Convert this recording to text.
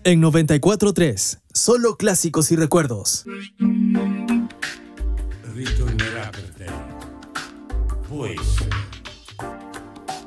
En 94.3, solo clásicos y recuerdos. Ritornerà per te. Può essere.